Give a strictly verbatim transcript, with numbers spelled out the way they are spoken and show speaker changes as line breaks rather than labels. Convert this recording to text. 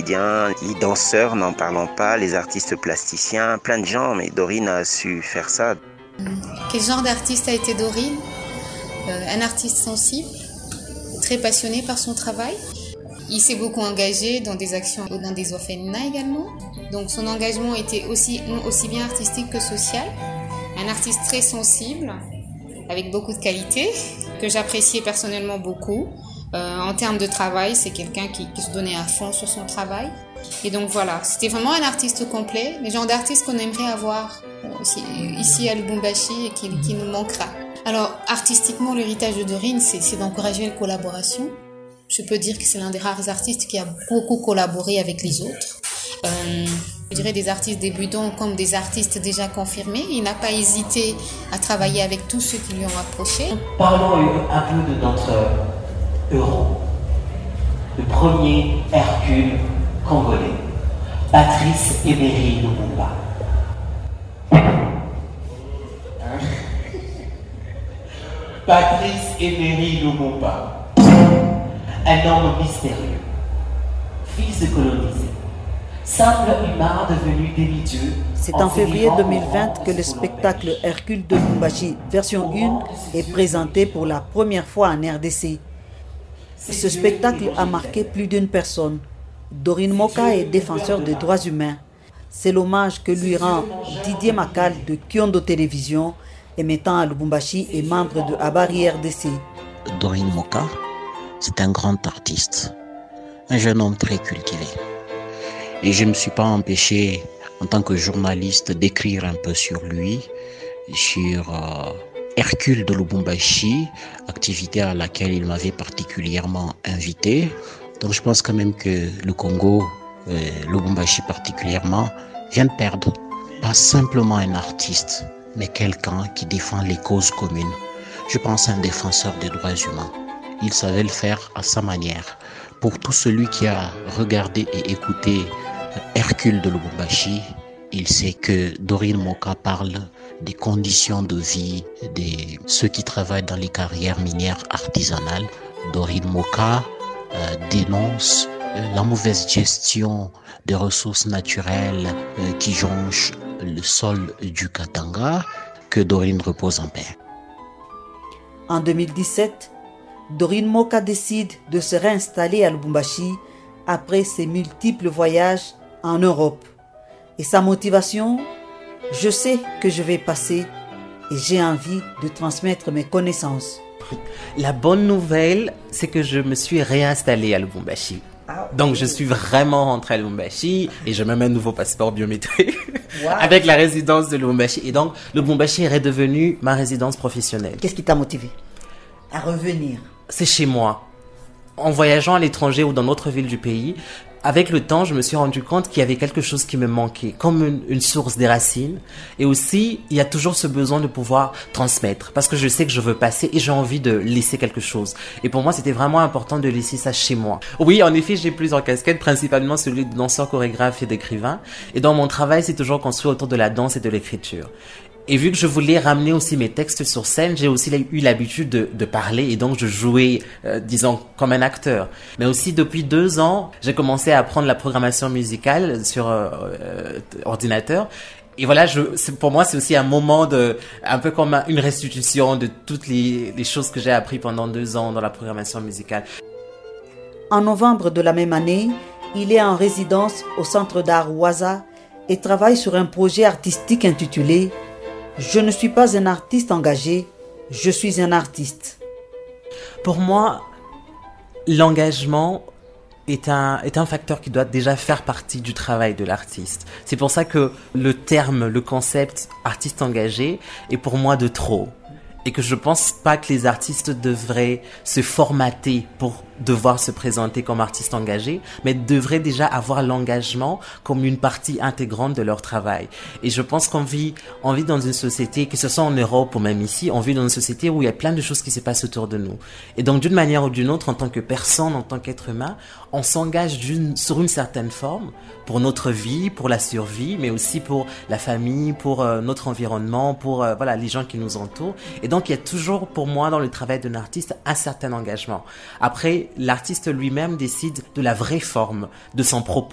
comédiens, les danseurs, n'en parlons pas, les artistes plasticiens, plein de gens, mais Dorine a su faire ça.
Quel genre d'artiste a été Dorine ? euh, Un artiste sensible, très passionné par son travail. Il s'est beaucoup engagé dans des actions dans des orphelinats également. Donc son engagement était aussi, aussi bien artistique que social. Un artiste très sensible, avec beaucoup de qualités, que j'appréciais personnellement beaucoup. Euh, en termes de travail, c'est quelqu'un qui, qui se donnait à fond sur son travail. Et donc voilà, c'était vraiment un artiste complet, le genre d'artiste qu'on aimerait avoir aussi, ici à Lubumbashi et qui, qui nous manquera. Alors artistiquement, l'héritage de Dorine, c'est, c'est d'encourager la collaboration. Je peux dire que c'est l'un des rares artistes qui a beaucoup collaboré avec les autres. Euh, je dirais des artistes débutants comme des artistes déjà confirmés. Il n'a pas hésité à travailler avec tous ceux qui lui ont approché.
Parlons un peu de notre héros, le premier Hercule congolais, Patrice Emery Lumumba. Hein? Patrice Emery Lumumba, un homme mystérieux, fils de colonisé, simple humain devenu demi-dieu.
C'est en février deux mille vingt que le spectacle Hercule de Lubumbashi version un est présenté pour la première fois en R D C. Ce spectacle a marqué plus d'une personne. Dorine Moka est défenseur des droits humains. C'est l'hommage que lui rend Didier Macal de Kyondo Télévision, émettant à Lubumbashi et membre de Habari R D C.
Dorine Moka, c'est un grand artiste, un jeune homme très cultivé. Et je ne me suis pas empêché, en tant que journaliste, d'écrire un peu sur lui, sur euh, Hercule de Lubumbashi, activité à laquelle il m'avait particulièrement invité. Donc je pense quand même que le Congo, euh, Lubumbashi particulièrement, vient de perdre pas simplement un artiste, mais quelqu'un qui défend les causes communes. Je pense à un défenseur des droits humains. Il savait le faire à sa manière. Pour tout celui qui a regardé et écouté Hercule de Lubumbashi, il sait que Dorine Moka parle des conditions de vie de ceux qui travaillent dans les carrières minières artisanales. Dorine Moka euh, dénonce euh, la mauvaise gestion des ressources naturelles euh, qui jonchent le sol du Katanga. Que Dorine repose en paix.
En deux mille dix-sept, Dorine Moka décide de se réinstaller à Lubumbashi après ses multiples voyages en Europe. Et sa motivation, je sais que je vais passer et j'ai envie de transmettre mes connaissances.
La bonne nouvelle, c'est que je me suis réinstallé à Lubumbashi. Ah, okay. Donc je suis vraiment rentré à Lubumbashi et je me mets un nouveau passeport biométrique wow. avec la résidence de Lubumbashi. Et donc Lubumbashi est redevenu ma résidence professionnelle.
Qu'est-ce qui t'a motivé à revenir?
C'est chez moi. En voyageant à l'étranger ou dans d'autres villes du pays, avec le temps, je me suis rendu compte qu'il y avait quelque chose qui me manquait, comme une, une source des racines. Et aussi, il y a toujours ce besoin de pouvoir transmettre, parce que je sais que je veux passer et j'ai envie de laisser quelque chose. Et pour moi, c'était vraiment important de laisser ça chez moi. Oui, en effet, j'ai plusieurs casquettes, principalement celui de danseur, chorégraphe et d'écrivain. Et dans mon travail, c'est toujours construit autour de la danse et de l'écriture. Et vu que je voulais ramener aussi mes textes sur scène, j'ai aussi eu l'habitude de, de parler et donc je jouais, euh, disons, comme un acteur. Mais aussi depuis deux ans, j'ai commencé à apprendre la programmation musicale sur euh, euh, ordinateur. Et voilà, je, c'est, pour moi, c'est aussi un moment de, un peu comme une restitution de toutes les, les choses que j'ai appris pendant deux ans dans la programmation musicale.
En novembre de la même année, il est en résidence au Centre d'art Waza et travaille sur un projet artistique intitulé « Je ne suis pas un artiste engagé, je suis un artiste ».
Pour moi, l'engagement est un, est un facteur qui doit déjà faire partie du travail de l'artiste. C'est pour ça que le terme, le concept artiste engagé est pour moi de trop. Et que je pense pas que les artistes devraient se formater pour devoir se présenter comme artistes engagés, mais devraient déjà avoir l'engagement comme une partie intégrante de leur travail. Et je pense qu'on vit, on vit dans une société, que ce soit en Europe ou même ici, on vit dans une société où il y a plein de choses qui se passent autour de nous. Et donc d'une manière ou d'une autre, en tant que personne, en tant qu'être humain, on s'engage d'une, sur une certaine forme pour notre vie, pour la survie, mais aussi pour la famille, pour euh, notre environnement, pour euh, voilà les gens qui nous entourent. Et donc il y a toujours pour moi dans le travail d'un artiste un certain engagement. Après, l'artiste lui-même décide de la vraie forme de son propos.